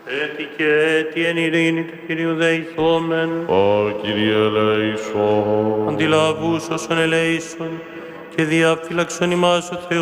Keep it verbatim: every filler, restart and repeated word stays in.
Έτι και έτι εν ειρήνη του Κυρίου δεηθόμεν. Ο Κύριε ελέησον. Αντιλαβούς όσων ελέησον και διαφύλαξον ημάς ο Θεός.